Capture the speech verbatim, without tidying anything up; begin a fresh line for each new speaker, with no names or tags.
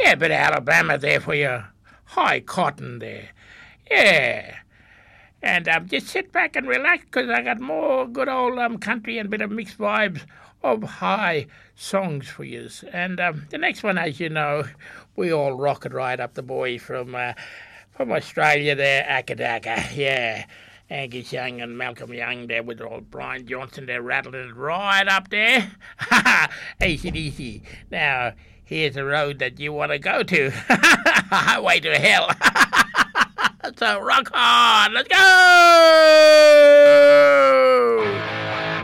Yeah, a bit of Alabama there for your high cotton there. Yeah. And um, just sit back and relax because I got more good old um, country and bit of mixed vibes of high songs for you. And um, the next one, as you know, we all rock it right up the boys from uh, from Australia there, Akadaka, yeah. Angus Young and Malcolm Young there with old Brian Johnson there rattling it right up there. A C D C. Now, here's a road that you want to go to. Highway to hell. So rock on. Let's go!